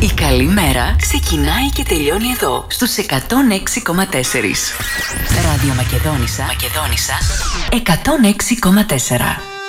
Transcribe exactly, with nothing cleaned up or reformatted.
Η καλή μέρα ξεκινάει και τελειώνει εδώ, στους εκατόν έξι κόμμα τέσσερα. Ράδιο Μακεδόνισσα, Μακεδόνισσα εκατόν έξι κόμμα τέσσερα.